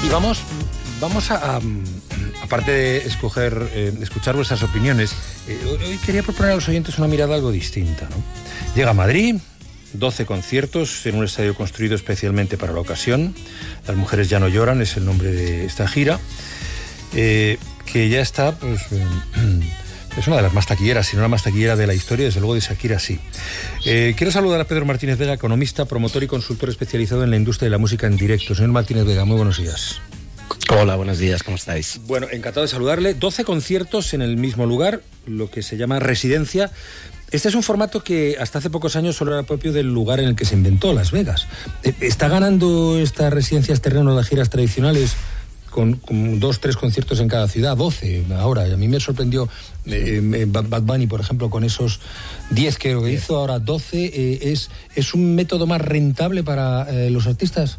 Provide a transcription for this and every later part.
Y vamos a aparte de escuchar vuestras opiniones, hoy quería proponer a los oyentes una mirada algo distinta, ¿no? Llega a Madrid, 12 conciertos en un estadio construido especialmente para la ocasión. Las mujeres ya no lloran, es el nombre de esta gira, que ya está, pues, es una de las más taquilleras, si no la más taquillera de la historia, desde luego de Shakira sí. Quiero saludar a Pedro Martínez Vega, economista, promotor y consultor especializado en la industria de la música en directo. Señor Martínez Vega, muy buenos días. Hola, buenos días, ¿cómo estáis? Bueno, encantado de saludarle. 12 conciertos en el mismo lugar, lo que se llama residencia. Este es un formato que hasta hace pocos años solo era propio del lugar en el que se inventó, Las Vegas. ¿Está ganando estas residencias terreno de giras tradicionales con 2-3 conciertos en cada ciudad? 12 ahora. Y a mí me sorprendió Bad Bunny, por ejemplo, con esos 10 que hizo, ahora 12. ¿Es un método más rentable para los artistas?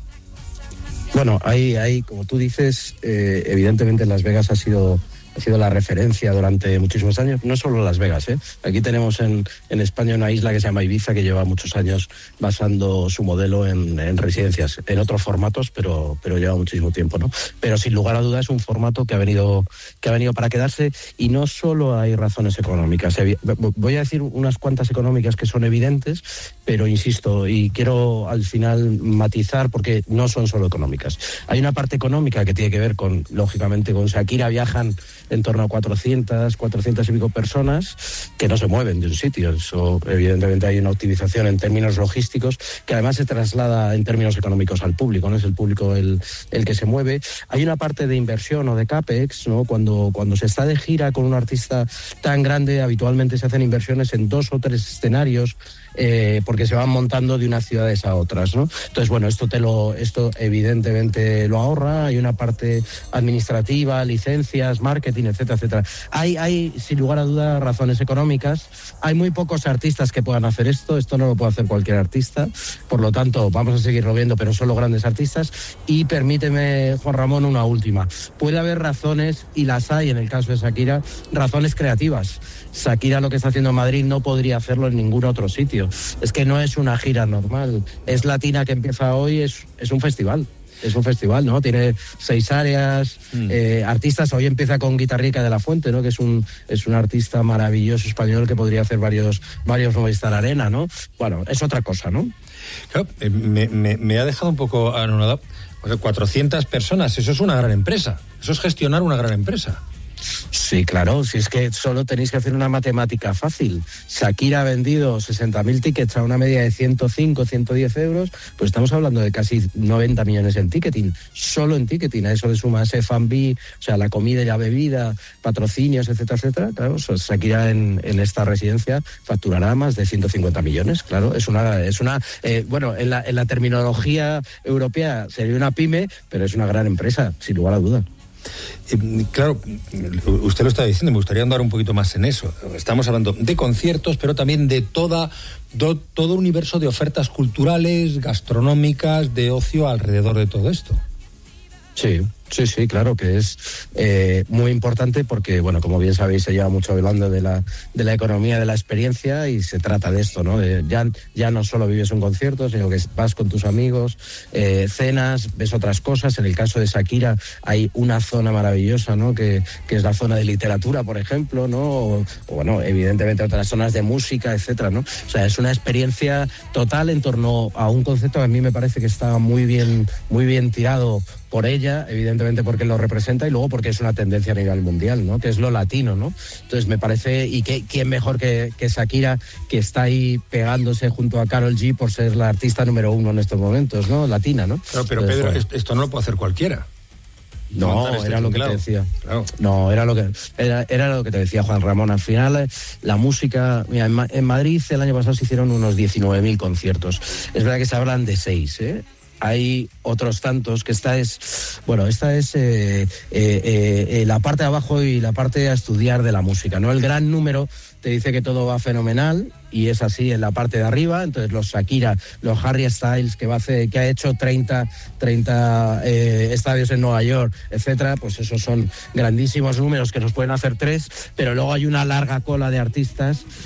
Bueno, hay, como tú dices, evidentemente Las Vegas ha sido la referencia durante muchísimos años, no solo Las Vegas, ¿eh? Aquí tenemos en España una isla que se llama Ibiza, que lleva muchos años basando su modelo en residencias, en otros formatos, pero lleva muchísimo tiempo, ¿no? Pero sin lugar a dudas es un formato que ha venido para quedarse, y no solo hay razones económicas. Voy a decir unas cuantas económicas que son evidentes, pero insisto, y quiero al final matizar, porque no son solo económicas. Hay una parte económica que tiene que ver lógicamente, con Shakira viajan en torno a 400 y pico personas que no se mueven de un sitio. Eso, evidentemente, hay una optimización en términos logísticos que además se traslada en términos económicos al público, ¿no? Es el público el que se mueve. Hay una parte de inversión o de CAPEX, ¿no? Cuando se está de gira con un artista tan grande, habitualmente se hacen inversiones en 2 o 3 escenarios, porque se van montando de unas ciudades a otras, ¿no? Entonces, bueno, esto evidentemente lo ahorra. Hay una parte administrativa, licencias, marketing, etcétera, etcétera. Hay sin lugar a dudas razones económicas. Hay muy pocos artistas que puedan hacer esto no lo puede hacer cualquier artista, por lo tanto vamos a seguirlo viendo, pero solo grandes artistas. Y permíteme, Juan Ramón, una última. Puede haber razones, y las hay en el caso de Shakira, razones creativas. Shakira lo que está haciendo en Madrid no podría hacerlo en ningún otro sitio. Es que no es una gira normal. Es Latina, que empieza hoy, es un festival. Es un festival, ¿no? Tiene 6 áreas, artistas. Hoy empieza con Guitarrica de la Fuente, ¿no? Que es un artista maravilloso español que podría hacer varios Movistar Arena, ¿no? Bueno, es otra cosa, ¿no? Claro, me ha dejado un poco anonadado. O sea, 400 personas, eso es una gran empresa. Eso es gestionar una gran empresa. Sí, claro, si es que solo tenéis que hacer una matemática fácil. Shakira ha vendido 60.000 tickets a una media de 105, 110 euros, pues estamos hablando de casi 90 millones en ticketing, solo en ticketing. A eso le sumas F&B, o sea, la comida y la bebida, patrocinios, etcétera, etcétera. Claro, Shakira en esta residencia facturará más de 150 millones, claro. Bueno, en la terminología europea sería una pyme, pero es una gran empresa, sin lugar a duda. Claro, usted lo está diciendo, me gustaría andar un poquito más en eso. Estamos hablando de conciertos, pero también de todo universo de ofertas culturales, gastronómicas, de ocio alrededor de todo esto. Sí, claro que es muy importante, porque, bueno, como bien sabéis, se lleva mucho hablando de la economía de la experiencia, y se trata de esto, ¿no? Ya no solo vives un concierto, sino que vas con tus amigos, cenas, ves otras cosas. En el caso de Shakira hay una zona maravillosa, ¿no? Que es la zona de literatura, por ejemplo, ¿no? O bueno, evidentemente otras zonas de música, etcétera, ¿no? O sea, es una experiencia total en torno a un concepto que a mí me parece que está muy bien tirado por ella, evidentemente porque lo representa, y luego porque es una tendencia a nivel mundial, ¿no? Que es lo latino, ¿no? Entonces me parece, y quién mejor que Shakira, que está ahí pegándose junto a Karol G por ser la artista número 1 en estos momentos, ¿no? Latina, ¿no? Claro, pero Pedro, esto no lo puede hacer cualquiera. No, era lo que te decía. Claro. No, era lo que te decía, Juan Ramón. Al final, la música... Mira, en Madrid el año pasado se hicieron unos 19.000 conciertos. Es verdad que se hablan de 6, ¿eh? Hay otros tantos, que esta es la parte de abajo y la parte a estudiar de la música, ¿no? El gran número te dice que todo va fenomenal, y es así en la parte de arriba. Entonces los Shakira, los Harry Styles, que ha hecho 30 estadios en Nueva York, etcétera, pues esos son grandísimos números que nos pueden hacer 3, pero luego hay una larga cola de artistas